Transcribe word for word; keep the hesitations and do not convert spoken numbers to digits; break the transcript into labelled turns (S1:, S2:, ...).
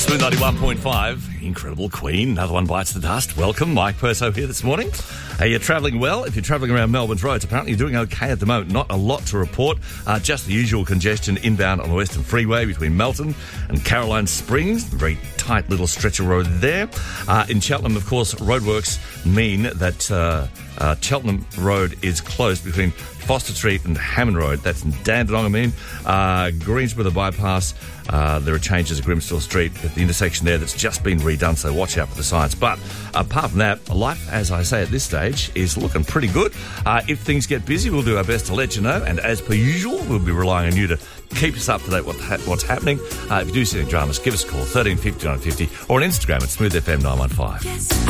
S1: Smooth ninety-one point five, incredible Queen, another one bites the dust. Welcome, Mike Perso here this morning. Are you travelling well? If you're travelling around Melbourne's roads, apparently you're doing okay at the moment. Not a lot to report, uh, just the usual congestion inbound on the Western Freeway between Melton and Caroline Springs. Very tight little stretch of road there. Uh, in Cheltenham, of course, roadworks mean that uh, uh, Cheltenham Road is closed between Foster Street and Hammond Road. That's in Dandenong, I mean. Uh, Greensboro bypass. Uh, there are changes at Grimstor Street at the intersection there that's just been redone, so watch out for the signs. But apart from that, life, as I say at this stage, is looking pretty good. Uh, if things get busy, we'll do our best to let you know. And as per usual, we'll be relying on you to keep us up to date with ha- what's happening. Uh, if you do see any dramas, give us a call, thirteen fifty, nine fifty, or on Instagram at Smooth F M nine one five. Yes.